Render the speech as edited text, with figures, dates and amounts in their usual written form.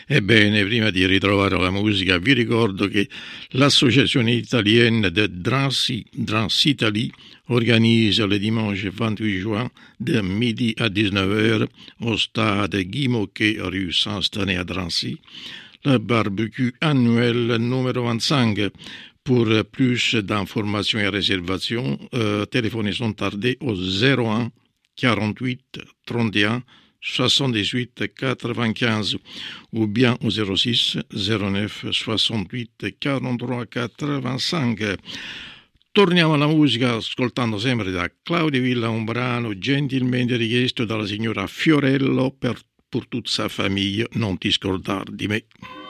Ebbene, prima di ritrovare la musica, vi ricordo che l'Associazione Italienne de Italie organise le dimanche 28 juin de midi à 19h au stade Guy Moquet, rue Saint-Stanley à Drancy, le barbecue annuel numéro 25. Pour plus d'informations et réservations, téléphonez sans tarder au 01 48 31 78 95 ou bien au 06 09 68 43 85. Torniamo alla musica ascoltando sempre da Claudio Villa un brano gentilmente richiesto dalla signora Fiorello per tutta sa famiglia, non ti scordar di me.